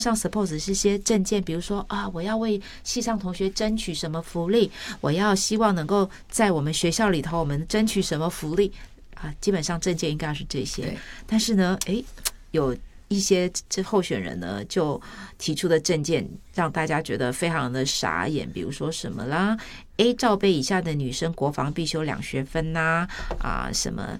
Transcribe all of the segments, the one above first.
上 suppose 是些政见，比如说啊，我要为系上同学争取什么福利，我要希望能够在我们学校里头我们争取什么福利啊，基本上政见应该是这些。但是呢，有一些这候选人呢就提出的政见让大家觉得非常的傻眼，比如说什么啦 ，A 罩杯以下的女生国防必修2学分呐，什么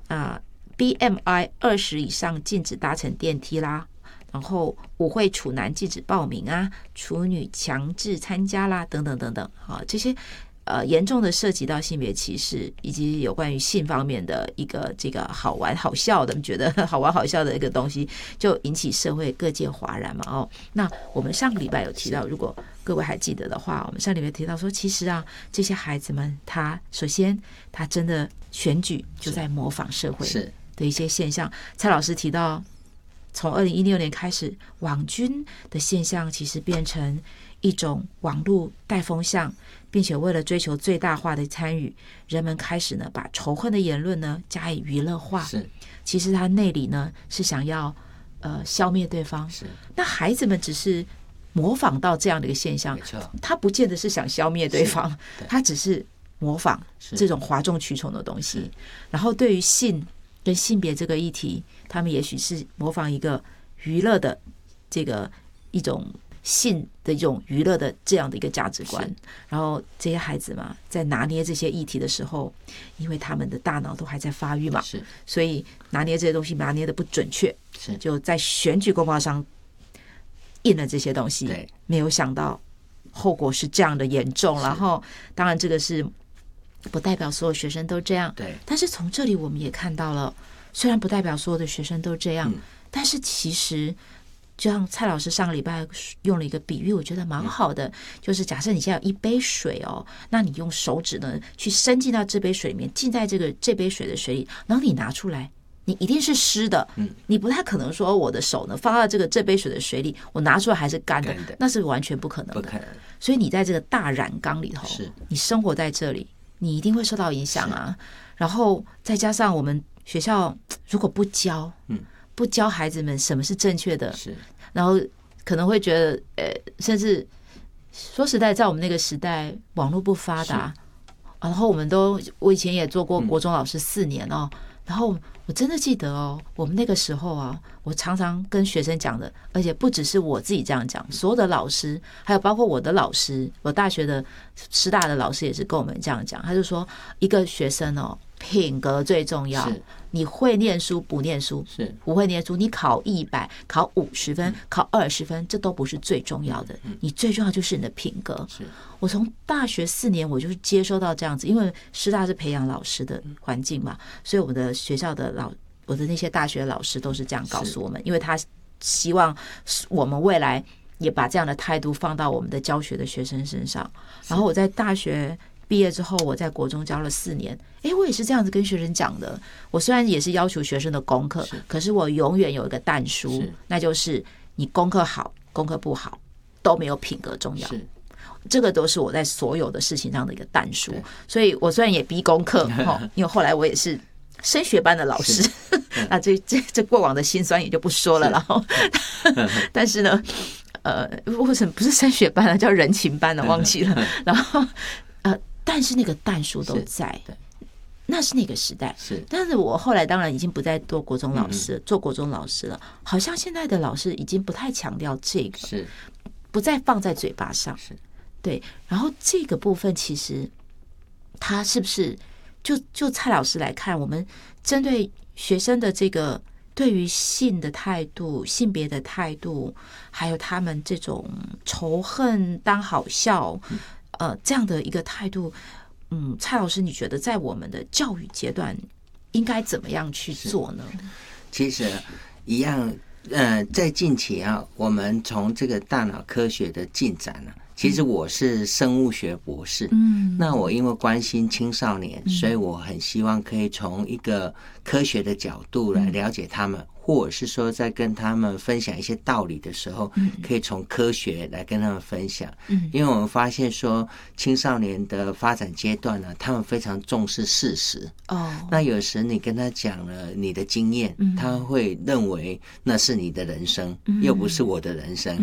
BMI 20以上禁止搭乘电梯啦。然后舞会处男禁止报名啊，处女强制参加啦，等等等等，这些严重的涉及到性别歧视以及有关于性方面的一个这个好玩好笑的，觉得好玩好笑的一个东西，就引起社会各界哗然嘛。那我们上个礼拜有提到，如果各位还记得的话，我们上礼拜提到说，其实啊，这些孩子们，首先他真的选举就在模仿社会的一些现象。蔡老师提到，从2016年开始，网军的现象其实变成一种网络带风向，并且为了追求最大化的参与，人们开始呢把仇恨的言论呢加以娱乐化。其实他内里呢是想要消灭对方。那孩子们只是模仿到这样的一个现象，他不见得是想消灭对方，他只是模仿这种哗众取宠的东西。然后对于性跟性别这个议题，他们也许是模仿一个娱乐的这个一种性的一种娱乐的这样的一个价值观。然后这些孩子嘛，在拿捏这些议题的时候，因为他们的大脑都还在发育嘛，所以拿捏这些东西拿捏的不准确，就在选举公报上印了这些东西，没有想到后果是这样的严重。然后当然这个是不代表所有学生都这样，但是从这里我们也看到了，虽然不代表所有的学生都这样，但是其实就像蔡老师上个礼拜用了一个比喻，我觉得蛮好的，就是假设你现在有一杯水那你用手指呢去伸进到这杯水里面，浸在这杯水的水里，然后你拿出来，你一定是湿的，你不太可能说我的手呢放到这杯水的水里，我拿出来还是干的，那是完全不可能的。所以你在这个大染缸里头，你生活在这里，你一定会受到影响啊。然后再加上我们学校如果不教孩子们什么是正确的，然后可能会觉得甚至说实在，在我们那个时代网络不发达，然后我以前也做过国中老师4年然后我真的记得我们那个时候我常常跟学生讲的，而且不只是我自己这样讲，所有的老师还有包括我的老师，我大学的师大的老师也是跟我们这样讲，他就说一个学生品格最重要，你会念书不念书，不会念书，你考100考50分考20分，这都不是最重要的，你最重要就是你的品格。我从大学4年我就是接收到这样子，因为师大是培养老师的环境嘛，所以我的学校的我的那些大学的老师都是这样告诉我们，因为他希望我们未来也把这样的态度放到我们的教学的学生身上。然后我在大学毕业之后，我在国中教了4年，我也是这样子跟学生讲的。我虽然也是要求学生的功课，可是我永远有一个但书，那就是你功课好功课不好都没有品格重要，这个都是我在所有的事情上的一个但书。所以我虽然也逼功课因为后来我也是升学班的老师那这过往的辛酸也就不说了。然后但是呢为什么不是升学班叫人情班忘记了。然后但是那个但书都在，那是那个时代。但是我后来当然已经不再做国中老师，做国中老师了。好像现在的老师已经不太强调这个，不再放在嘴巴上。对，然后这个部分其实他是不是就蔡老师来看，我们针对学生的这个对于性的态度、性别的态度，还有他们这种仇恨当好笑这样的一个态度，蔡老师，你觉得在我们的教育阶段应该怎么样去做呢？ 其实一样，在近期我们从这个大脑科学的进展其实我是生物学博士，那我因为关心青少年，所以我很希望可以从一个科学的角度来了解他们，或者是说在跟他们分享一些道理的时候，可以从科学来跟他们分享。因为我们发现说青少年的发展阶段他们非常重视事实。那有时你跟他讲了你的经验，他会认为那是你的人生，又不是我的人生。